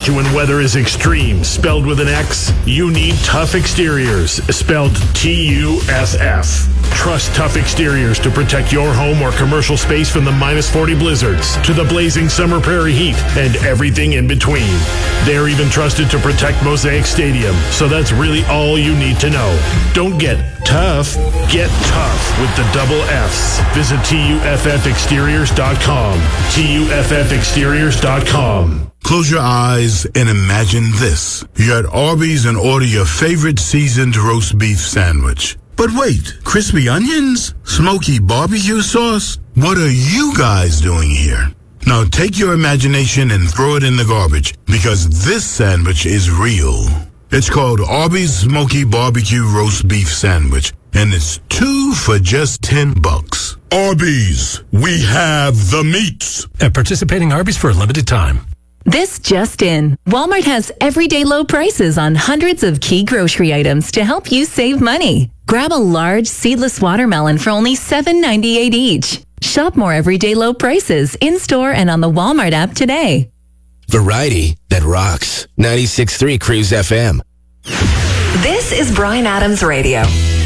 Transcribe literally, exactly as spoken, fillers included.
you when weather is extreme, spelled with an X? You need Tough Exteriors, spelled T U F F. Trust Tough Exteriors to protect your home or commercial space from the minus forty blizzards to the blazing summer prairie heat and everything in between. They're even trusted to protect Mosaic Stadium, so that's really all you need to know. Don't get tough, get tough with the double F's. Visit T U F F exteriors dot com. T U F F exteriors dot com. Close your eyes and imagine this. You're at Arby's and order your favorite seasoned roast beef sandwich. But wait, crispy onions? Smoky barbecue sauce? What are you guys doing here? Now take your imagination and throw it in the garbage, because this sandwich is real. It's called Arby's Smoky Barbecue Roast Beef Sandwich, and it's two for just ten bucks. Arby's, we have the meats. At participating Arby's for a limited time. This just in. Walmart has everyday low prices on hundreds of key grocery items to help you save money. Grab a large seedless watermelon for only seven ninety-eight each. Shop more everyday low prices in-store and on the Walmart app today. Variety that rocks. ninety-six point three Cruise F M. This is Bryan Adams Radio.